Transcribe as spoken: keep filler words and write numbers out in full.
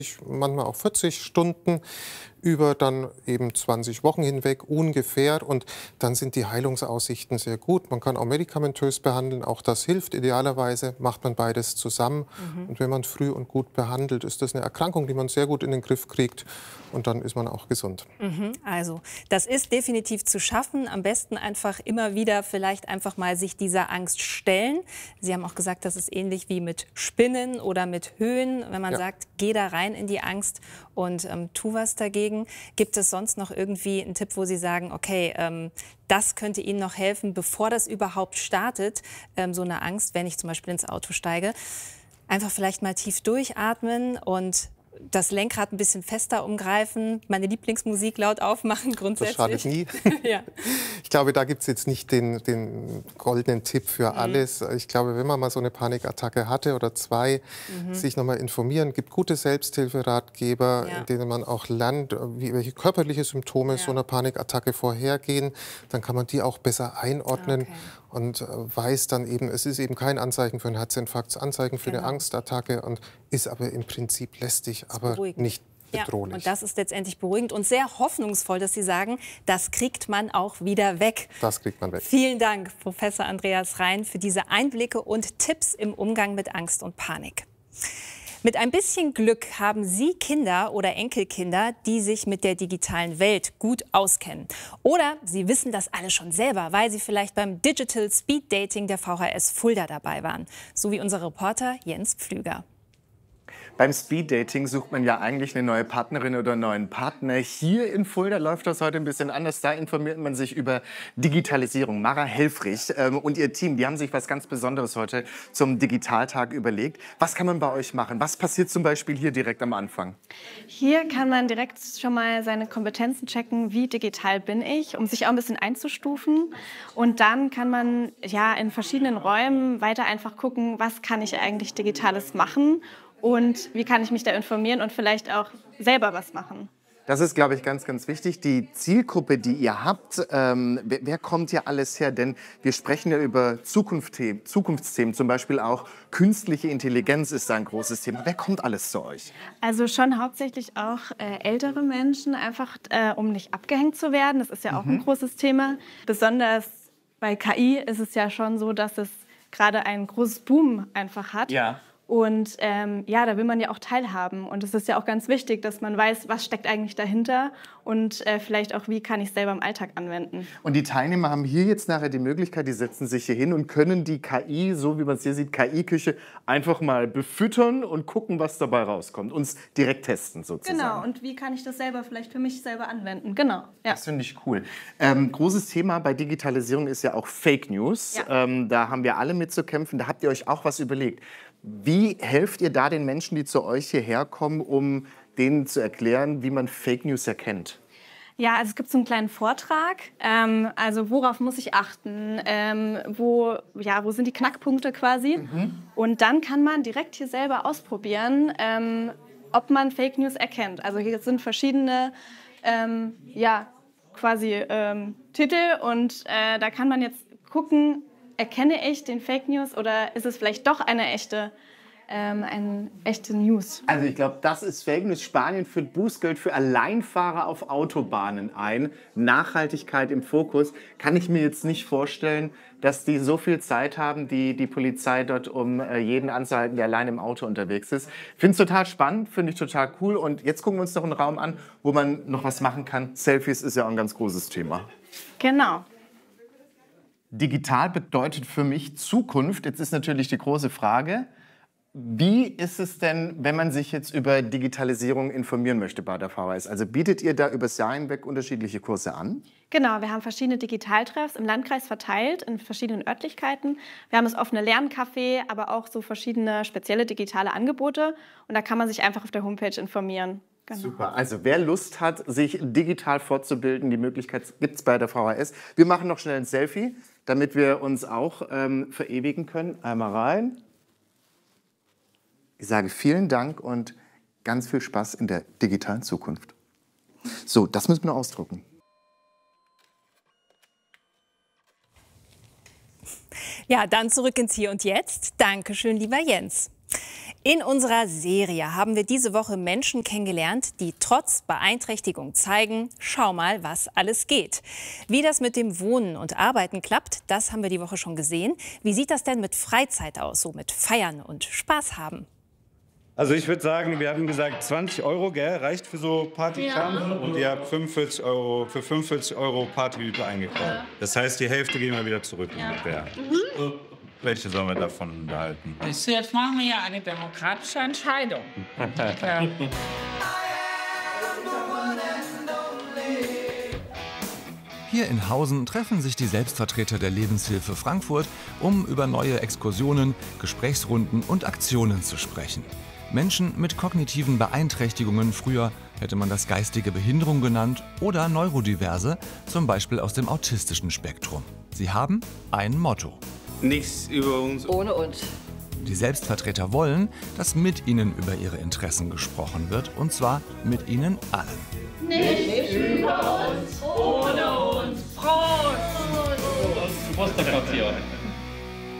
manchmal auch vierzig Stunden über dann eben zwanzig Wochen hinweg ungefähr, und dann sind die Heilungsaussichten sehr gut. Man kann auch medikamentös behandeln, auch das hilft. Idealerweise macht man beides zusammen. Mhm. Und wenn man früh und gut behandelt, ist das eine Erkrankung, die man sehr gut in den Griff kriegt, und dann ist man auch gesund. Mhm. Also, das ist definitiv zu schaffen. Am besten einfach immer wieder vielleicht einfach mal sich dieser Angst stellen. Sie haben auch gesagt, das ist ähnlich wie mit Spinnen oder mit Höhen. Wenn man ja. sagt, geh da rein in die Angst und ähm, tu was dagegen. Gibt es sonst noch irgendwie einen Tipp, wo Sie sagen, okay, ähm, das könnte Ihnen noch helfen, bevor das überhaupt startet, ähm, so eine Angst, wenn ich zum Beispiel ins Auto steige? Einfach vielleicht mal tief durchatmen und das Lenkrad ein bisschen fester umgreifen, meine Lieblingsmusik laut aufmachen, grundsätzlich. Das schadet nie. Ja. Ich glaube, da gibt es jetzt nicht den, den goldenen Tipp für mhm. alles. Ich glaube, wenn man mal so eine Panikattacke hatte oder zwei, mhm. sich noch mal informieren. Gibt gute Selbsthilferatgeber, ja. in denen man auch lernt, wie, welche körperliche Symptome ja. so einer Panikattacke vorhergehen. Dann kann man die auch besser einordnen. Okay. Und weiß dann eben, es ist eben kein Anzeichen für einen Herzinfarkt, es ist Anzeichen für genau. eine Angstattacke, und ist aber im Prinzip lästig, aber beruhigend. Nicht bedrohlich. Ja, und das ist letztendlich beruhigend und sehr hoffnungsvoll, dass Sie sagen, das kriegt man auch wieder weg. Das kriegt man weg. Vielen Dank, Professor Andreas Rein, für diese Einblicke und Tipps im Umgang mit Angst und Panik. Mit ein bisschen Glück haben Sie Kinder oder Enkelkinder, die sich mit der digitalen Welt gut auskennen. Oder Sie wissen das alle schon selber, weil Sie vielleicht beim Digital Speed Dating der V H S Fulda dabei waren. So wie unser Reporter Jens Pflüger. Beim Speeddating sucht man ja eigentlich eine neue Partnerin oder einen neuen Partner. Hier in Fulda läuft das heute ein bisschen anders. Da informiert man sich über Digitalisierung. Mara Helfrich ähm, und ihr Team, die haben sich was ganz Besonderes heute zum Digitaltag überlegt. Was kann man bei euch machen? Was passiert zum Beispiel hier direkt am Anfang? Hier kann man direkt schon mal seine Kompetenzen checken, wie digital bin ich, um sich auch ein bisschen einzustufen. Und dann kann man ja in verschiedenen Räumen weiter einfach gucken, was kann ich eigentlich Digitales machen. Und wie kann ich mich da informieren und vielleicht auch selber was machen? Das ist, glaube ich, ganz, ganz wichtig. Die Zielgruppe, die ihr habt, ähm, wer, wer kommt hier alles her? Denn wir sprechen ja über Zukunftsthemen, Zukunftsthemen, zum Beispiel auch künstliche Intelligenz ist da ein großes Thema. Wer kommt alles zu euch? Also schon hauptsächlich auch äh, ältere Menschen, einfach äh, um nicht abgehängt zu werden. Das ist ja auch mhm. ein großes Thema. Besonders bei K I ist es ja schon so, dass es gerade einen großen Boom einfach hat. Ja. Und ähm, ja, da will man ja auch teilhaben. Und es ist ja auch ganz wichtig, dass man weiß, was steckt eigentlich dahinter und äh, vielleicht auch, wie kann ich es selber im Alltag anwenden. Und die Teilnehmer haben hier jetzt nachher die Möglichkeit, die setzen sich hier hin und können die K I, so wie man es hier sieht, K I-Küche, einfach mal befüttern und gucken, was dabei rauskommt. Uns direkt testen sozusagen. Genau, und wie kann ich das selber vielleicht für mich selber anwenden. Genau. Ja. Das finde ich cool. Ähm, großes Thema bei Digitalisierung ist ja auch Fake News. Ja. Ähm, da haben wir alle mit zu kämpfen. Da habt ihr euch auch was überlegt. Wie helft ihr da den Menschen, die zu euch hierher kommen, um denen zu erklären, wie man Fake News erkennt? Ja, also es gibt so einen kleinen Vortrag. Ähm, also worauf muss ich achten? Ähm, wo, ja, wo sind die Knackpunkte quasi? Mhm. Und dann kann man direkt hier selber ausprobieren, ähm, ob man Fake News erkennt. Also hier sind verschiedene ähm, ja, quasi ähm, Titel und äh, da kann man jetzt gucken, erkenne ich den Fake News oder ist es vielleicht doch eine echte, ähm, eine echte News? Also ich glaube, das ist Fake News. Spanien führt Bußgeld für Alleinfahrer auf Autobahnen ein. Nachhaltigkeit im Fokus. Kann ich mir jetzt nicht vorstellen, dass die so viel Zeit haben, die, die Polizei dort, um äh, jeden anzuhalten, der allein im Auto unterwegs ist. Finde es total spannend, finde ich total cool. Und jetzt gucken wir uns noch einen Raum an, wo man noch was machen kann. Selfies ist ja auch ein ganz großes Thema. Genau. Digital bedeutet für mich Zukunft. Jetzt ist natürlich die große Frage, wie ist es denn, wenn man sich jetzt über Digitalisierung informieren möchte bei der V H S? Also bietet ihr da übers Jahr hinweg unterschiedliche Kurse an? Genau, wir haben verschiedene Digitaltreffs im Landkreis verteilt, in verschiedenen Örtlichkeiten. Wir haben das offene Lerncafé, aber auch so verschiedene spezielle digitale Angebote. Und da kann man sich einfach auf der Homepage informieren. Genau. Super. Also wer Lust hat, sich digital fortzubilden, die Möglichkeit gibt es bei der V H S. Wir machen noch schnell ein Selfie, damit wir uns auch ähm, verewigen können. Einmal rein. Ich sage vielen Dank und ganz viel Spaß in der digitalen Zukunft. So, das müssen wir noch ausdrucken. Ja, dann zurück ins Hier und Jetzt. Dankeschön, lieber Jens. In unserer Serie haben wir diese Woche Menschen kennengelernt, die trotz Beeinträchtigung zeigen, schau mal, was alles geht. Wie das mit dem Wohnen und Arbeiten klappt, das haben wir die Woche schon gesehen. Wie sieht das denn mit Freizeit aus, so mit Feiern und Spaß haben? Also ich würde sagen, wir hatten gesagt zwanzig Euro, gell, reicht für so Partykram. Ja. Und ihr habt fünfundvierzig Euro, für fünfundvierzig Euro Partyhüte eingekauft. Das heißt, die Hälfte gehen wir wieder zurück ja. ungefähr. Mhm. Welche sollen wir davon behalten? Jetzt machen wir ja eine demokratische Entscheidung. Ja. Hier in Hausen treffen sich die Selbstvertreter der Lebenshilfe Frankfurt, um über neue Exkursionen, Gesprächsrunden und Aktionen zu sprechen. Menschen mit kognitiven Beeinträchtigungen, früher hätte man das geistige Behinderung genannt, oder Neurodiverse, zum Beispiel aus dem autistischen Spektrum. Sie haben ein Motto. Nichts über uns. Ohne uns. Die Selbstvertreter wollen, dass mit ihnen über ihre Interessen gesprochen wird, und zwar mit ihnen allen. Nicht über uns, ohne uns, Frauen! Prost, Prost,